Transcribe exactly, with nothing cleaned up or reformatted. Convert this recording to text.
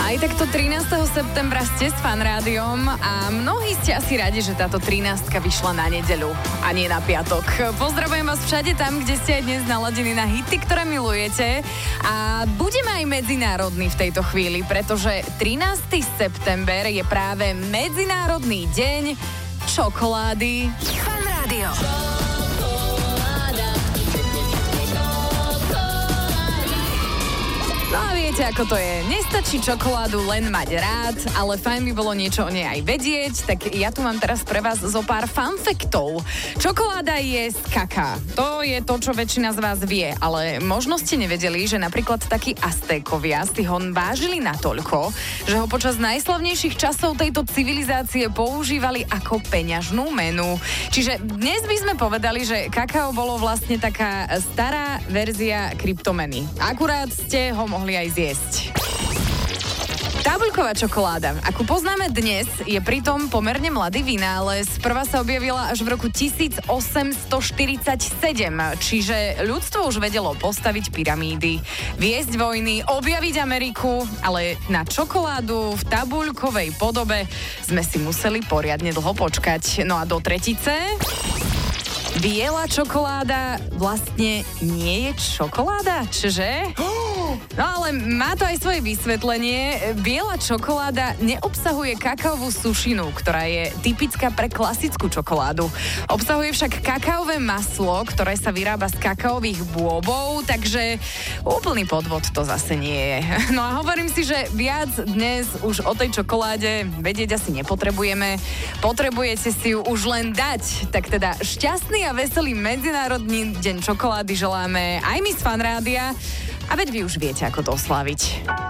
Aj takto trinásteho septembra ste s Fan Rádiom a mnohí ste asi radi, že táto trinástka vyšla na nedeľu a nie na piatok. Pozdravujem vás všade tam, kde ste aj dnes naladení na hity, ktoré milujete a budeme aj medzinárodní v tejto chvíli, pretože trinásteho september je práve Medzinárodný deň čokolády. Fan Rádio. No a viete, ako to je. Nestačí čokoládu len mať rád, ale fajn by bolo niečo o nej aj vedieť, tak ja tu mám teraz pre vás zo pár fanfaktov. Čokoláda je z kaká. To je to, čo väčšina z vás vie, ale možno ste nevedeli, že napríklad takí Aztékovia si ho vážili natoľko, že ho počas najslavnejších časov tejto civilizácie používali ako peňažnú menu. Čiže dnes by sme povedali, že kakao bolo vlastne taká stará verzia kryptomeny. Akurát ste ho mohli aj zjesť. Tabuľková čokoláda, akú poznáme dnes, je pritom pomerne mladý vynález. Prvá sa objavila až v roku tisícosemstoštyridsaťsedem, čiže ľudstvo už vedelo postaviť pyramídy, viesť vojny, objaviť Ameriku, ale na čokoládu v tabuľkovej podobe sme si museli poriadne dlho počkať. No a do tretice... Biela čokoláda vlastne nie je čokoláda, čože? No ale má to aj svoje vysvetlenie. Biela čokoláda neobsahuje kakaovú sušinu, ktorá je typická pre klasickú čokoládu. Obsahuje však kakaové maslo, ktoré sa vyrába z kakaových bôbov, takže úplný podvod to zase nie je. No a hovorím si, že viac dnes už o tej čokoláde vedieť asi nepotrebujeme. Potrebujete si ju už len dať. Tak teda šťastný a veselý Medzinárodný deň čokolády želáme aj my z Fan Rádia. A veď vy už viete, ako to oslaviť.